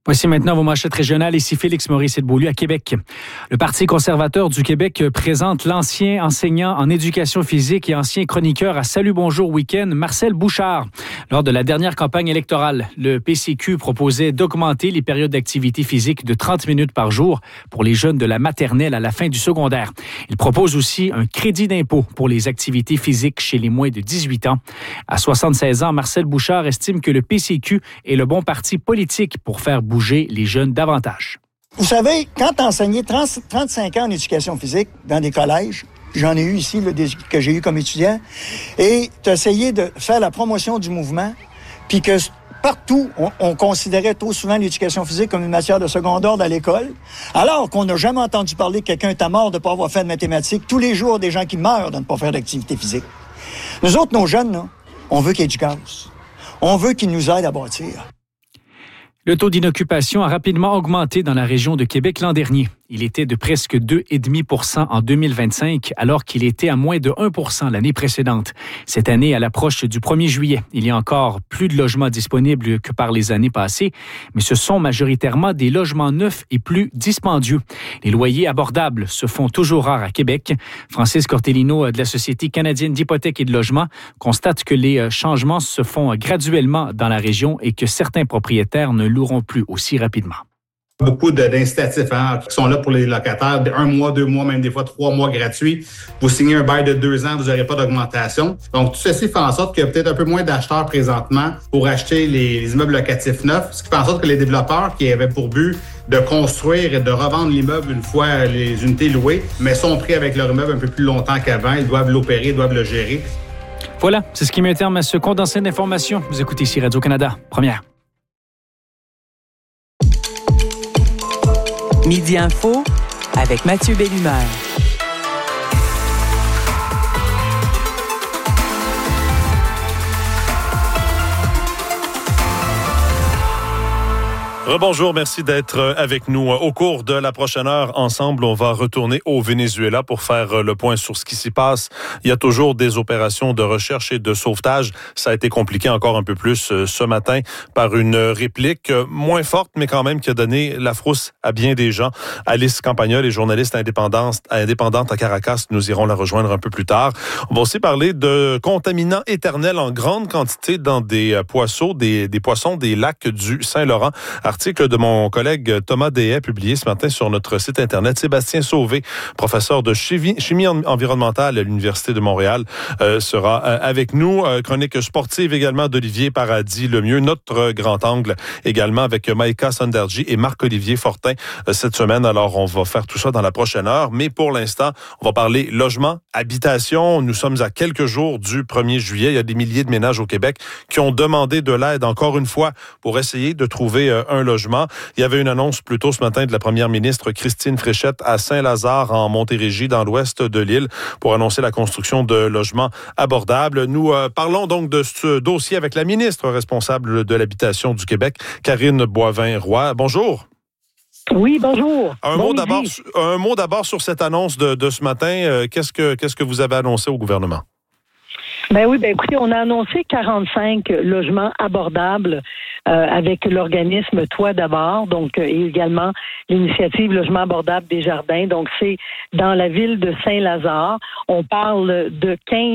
Voici maintenant vos manchettes régionales. Ici Félix Morisset-Beaulieu à Québec. Le Parti conservateur du Québec présente l'ancien enseignant en éducation physique et ancien chroniqueur à Salut Bonjour Week-end, Marcel Bouchard. Lors de la dernière campagne électorale, le PCQ proposait d'augmenter les périodes d'activité physique de 30 minutes par jour pour les jeunes de la maternelle à la fin du secondaire. Il propose aussi un crédit d'impôt pour les activités physiques chez les moins de 18 ans. À 76 ans, Marcel Bouchard estime que le PCQ est le bon parti politique pour faire bouger les jeunes davantage. Vous savez, quand tu enseignais 35 ans en éducation physique dans des collèges, j'en ai eu ici, là, que j'ai eu comme étudiant, et tu as essayé de faire la promotion du mouvement, puis que partout, on considérait trop souvent l'éducation physique comme une matière de second ordre à l'école, alors qu'on n'a jamais entendu parler que quelqu'un est mort de ne pas avoir fait de mathématiques. Tous les jours, des gens qui meurent de ne pas faire d'activité physique. Nous autres, nos jeunes, là, on veut qu'ils aient du gaz. On veut qu'ils nous aident à bâtir. Le taux d'inoccupation a rapidement augmenté dans la région de Québec l'an dernier. Il était de presque 2,5% en 2025, alors qu'il était à moins de 1% l'année précédente. Cette année, à l'approche du 1er juillet, il y a encore plus de logements disponibles que par les années passées, mais ce sont majoritairement des logements neufs et plus dispendieux. Les loyers abordables se font toujours rares à Québec. Francis Cortellino de la Société canadienne d'hypothèques et de logement constate que les changements se font graduellement dans la région et que certains propriétaires ne loueront plus aussi rapidement. Beaucoup d'incitatifs qui sont là pour les locataires, 1 mois, 2 mois, même des fois 3 mois gratuits. Vous signez un bail de 2 ans, vous n'aurez pas d'augmentation. Donc, tout ceci fait en sorte qu'il y a peut-être un peu moins d'acheteurs présentement pour acheter les immeubles locatifs neufs, ce qui fait en sorte que les développeurs qui avaient pour but de construire et de revendre l'immeuble une fois les unités louées, mais sont pris avec leur immeuble un peu plus longtemps qu'avant. Ils doivent l'opérer, ils doivent le gérer. Voilà, c'est ce qui met terme à ce condensé d'informations. Vous écoutez ici Radio-Canada, première. Midi Info avec Mathieu Bellumeur. Rebonjour, merci d'être avec nous. Au cours de la prochaine heure, ensemble, on va retourner au Venezuela pour faire le point sur ce qui s'y passe. Il y a toujours des opérations de recherche et de sauvetage. Ça a été compliqué encore un peu plus ce matin par une réplique moins forte, mais quand même qui a donné la frousse à bien des gens. Alice Campagnol est journaliste indépendante à Caracas. Nous irons la rejoindre un peu plus tard. On va aussi parler de contaminants éternels en grande quantité dans des poissons des lacs du Saint-Laurent. Article de mon collègue Thomas Deshaies, publié ce matin sur notre site Internet. Sébastien Sauvé, professeur de chimie environnementale à l'Université de Montréal, sera avec nous. Chronique sportive également d'Olivier Paradis-Lemieux. Notre grand angle également avec Maïka Sonderji et Marc-Olivier Fortin cette semaine. Alors, on va faire tout ça dans la prochaine heure. Mais pour l'instant, on va parler logement, habitation. Nous sommes à quelques jours du 1er juillet. Il y a des milliers de ménages au Québec qui ont demandé de l'aide, encore une fois, pour essayer de trouver un logement. Il y avait une annonce plus tôt ce matin de la première ministre Christine Fréchette à Saint-Lazare, en Montérégie, dans l'ouest de l'île, pour annoncer la construction de logements abordables. Nous parlons donc de ce dossier avec la ministre responsable de l'habitation du Québec, Karine Boivin-Roy. Bonjour. Oui, bonjour. Un mot d'abord sur cette annonce de ce matin. Qu'est-ce que vous avez annoncé au gouvernement? Écoutez, on a annoncé 45 logements abordables avec l'organisme Toi d'abord, donc et également l'initiative Logement abordable des Jardins. Donc c'est dans la ville de Saint-Lazare. On parle de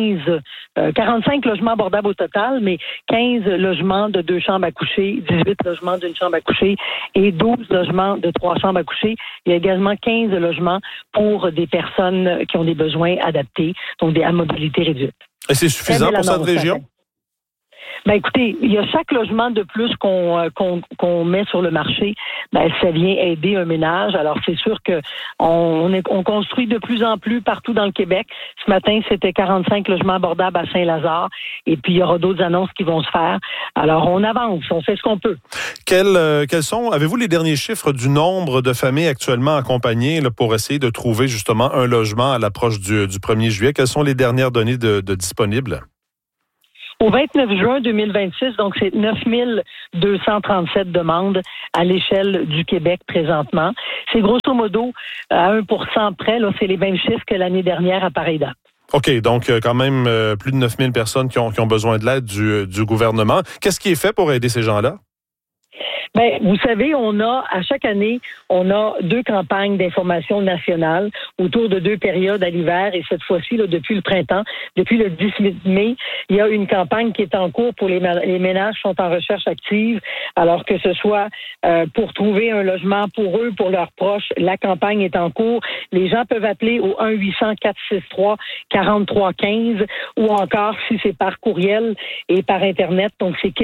45 logements abordables au total, mais 15 logements de 2 chambres à coucher, 18 logements d'une chambre à coucher et 12 logements de 3 chambres à coucher. Il y a également 15 logements pour des personnes qui ont des besoins adaptés, donc à mobilité réduite. Et c'est suffisant pour cette région? Écoutez, il y a chaque logement de plus qu'on met sur le marché, ça vient aider un ménage. Alors c'est sûr que on construit de plus en plus partout dans le Québec. Ce matin, c'était 45 logements abordables à Saint-Lazare, et puis il y aura d'autres annonces qui vont se faire. Alors on avance, on fait ce qu'on peut. Avez-vous les derniers chiffres du nombre de familles actuellement accompagnées là, pour essayer de trouver justement un logement à l'approche du 1er juillet? Quelles sont les dernières données de disponibles? Au 29 juin 2026, donc c'est 9237 demandes à l'échelle du Québec présentement. C'est grosso modo à 1% près, là, c'est les mêmes chiffres que l'année dernière à pareille date. OK, donc quand même plus de 9000 personnes qui ont besoin de l'aide du gouvernement. Qu'est-ce qui est fait pour aider ces gens-là? Bien, vous savez, à chaque année, on a 2 campagnes d'information nationale autour de 2 périodes à l'hiver. Et cette fois-ci, là, depuis le printemps, depuis le 18 mai, il y a une campagne qui est en cours pour les ménages qui sont en recherche active. Alors que ce soit pour trouver un logement pour eux, pour leurs proches, la campagne est en cours. Les gens peuvent appeler au 1-800-463-4315 ou encore, si c'est par courriel et par Internet, donc c'est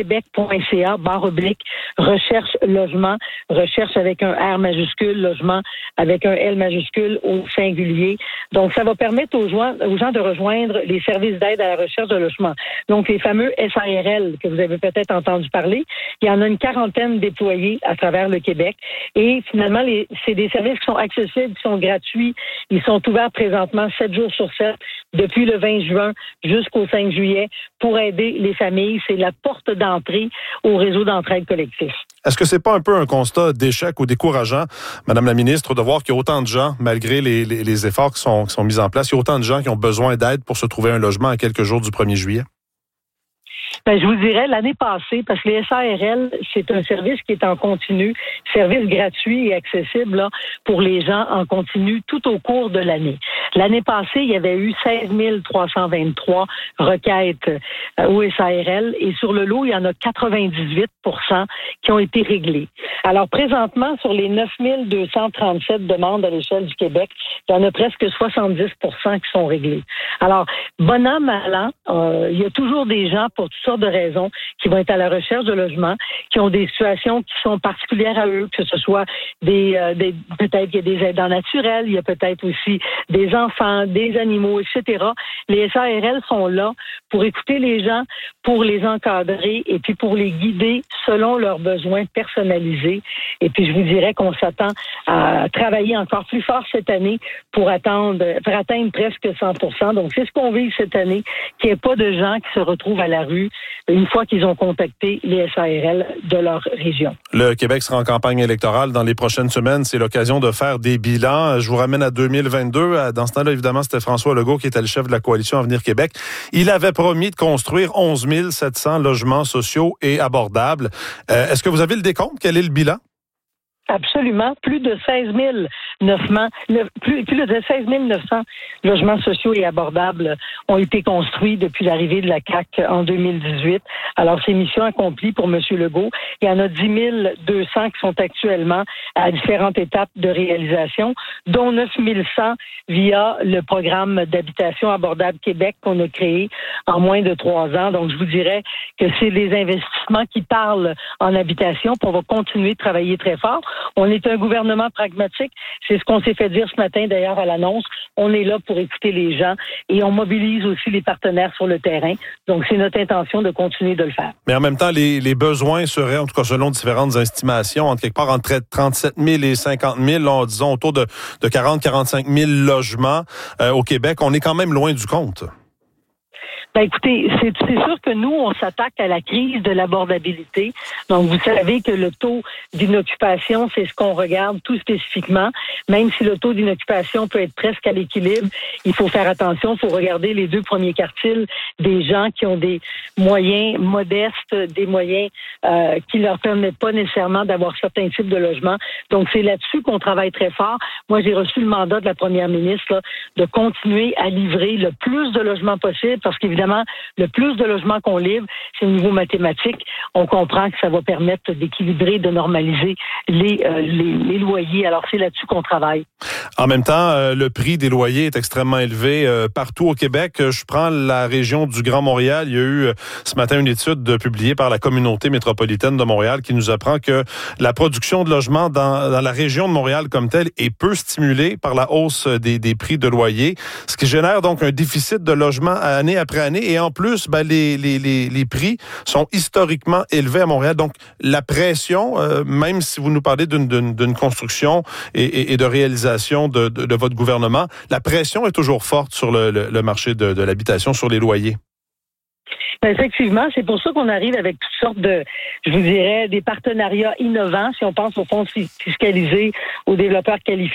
québec.ca/recherche logement, recherche avec un R majuscule, logement avec un L majuscule au singulier. Donc, ça va permettre aux gens de rejoindre les services d'aide à la recherche de logement. Donc, les fameux SARL que vous avez peut-être entendu parler, il y en a une 40aine déployés à travers le Québec. Et finalement, c'est des services qui sont accessibles, qui sont gratuits. Ils sont ouverts présentement 7 jours sur 7 depuis le 20 juin jusqu'au 5 juillet pour aider les familles. C'est la porte d'entrée au réseau d'entraide collectif. Est-ce que c'est pas un peu un constat d'échec ou décourageant, Madame la ministre, de voir qu'il y a autant de gens, malgré les efforts qui sont mis en place, il y a autant de gens qui ont besoin d'aide pour se trouver un logement à quelques jours du 1er juillet? Ben, je vous dirais, l'année passée, parce que les SARL, c'est un service qui est en continu, service gratuit et accessible là, pour les gens en continu tout au cours de l'année. L'année passée, il y avait eu 16 323 requêtes au SARL et sur le lot, il y en a 98 % qui ont été réglées. Alors, présentement, sur les 9 237 demandes à l'échelle du Québec, il y en a presque 70 % qui sont réglées. Alors, bon an, mal an, il y a toujours des gens pour toutes sortes de raisons qui vont être à la recherche de logement, qui ont des situations qui sont particulières à eux, que ce soit peut-être qu'il y a des aidants naturels, il y a peut-être aussi des enfants, des animaux, etc. Les SARL sont là pour écouter les gens, pour les encadrer et puis pour les guider selon leurs besoins personnalisés. Et puis, je vous dirais qu'on s'attend à travailler encore plus fort cette année pour atteindre presque 100 %. Donc, c'est ce qu'on vise cette année, qu'il n'y ait pas de gens qui se retrouvent à la rue une fois qu'ils ont contacté les SARL de leur région. Le Québec sera en campagne électorale dans les prochaines semaines. C'est l'occasion de faire des bilans. Je vous ramène à 2022. Dans ce temps-là, évidemment, c'était François Legault qui était le chef de la coalition Avenir Québec. Il avait promis de construire 11 700 logements sociaux et abordables. Est-ce que vous avez le décompte? Quel est le bilan? Absolument. Plus de 16 900 logements sociaux et abordables ont été construits depuis l'arrivée de la CAQ en 2018. Alors, c'est mission accomplie pour M. Legault. Il y en a 10 200 qui sont actuellement à différentes étapes de réalisation, dont 9 100 via le programme d'habitation abordable Québec qu'on a créé en moins de 3 ans. Donc, je vous dirais que c'est des investissements qui parlent en habitation, puis on va continuer de travailler très fort. On est un gouvernement pragmatique. C'est ce qu'on s'est fait dire ce matin, d'ailleurs, à l'annonce. On est là pour écouter les gens et on mobilise aussi les partenaires sur le terrain. Donc, c'est notre intention de continuer de le faire. Mais en même temps, les besoins seraient, en tout cas selon différentes estimations, entre quelque part entre 37 000 et 50 000, là, disons autour de 40-45 000 logements au Québec. On est quand même loin du compte. Ben écoutez, c'est sûr que nous, on s'attaque à la crise de l'abordabilité. Donc, vous savez que le taux d'inoccupation, c'est ce qu'on regarde tout spécifiquement. Même si le taux d'inoccupation peut être presque à l'équilibre, il faut faire attention, il faut regarder les 2 premiers quartiles des gens qui ont des moyens modestes, des moyens qui leur permettent pas nécessairement d'avoir certains types de logements. Donc, c'est là-dessus qu'on travaille très fort. Moi, j'ai reçu le mandat de la première ministre là, de continuer à livrer le plus de logements possible parce qu'évidemment, le plus de logements qu'on livre, c'est au niveau mathématique. On comprend que ça va permettre d'équilibrer, de normaliser les loyers. Alors, c'est là-dessus qu'on travaille. En même temps, le prix des loyers est extrêmement élevé partout au Québec. Je prends la région du Grand Montréal. Il y a eu ce matin une étude publiée par la communauté métropolitaine de Montréal qui nous apprend que la production de logements dans la région de Montréal comme telle est peu stimulée par la hausse des prix de loyer, ce qui génère donc un déficit de logements année après année. Et en plus, les prix sont historiquement élevés à Montréal. Donc, la pression, même si vous nous parlez d'une construction et de réalisation de votre gouvernement, la pression est toujours forte sur le marché de l'habitation, sur les loyers. Effectivement, c'est pour ça qu'on arrive avec toutes sortes de, je vous dirais, des partenariats innovants. Si on pense aux fonds fiscalisés, aux développeurs qualifiés,